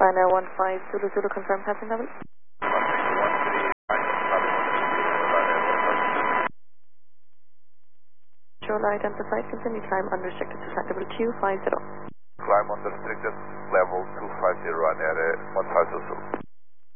Final 15 Zulu Zulu, confirm passing level. Control identified, continue climb unrestricted to flight level 250. Climb unrestricted level 250 and area 1500.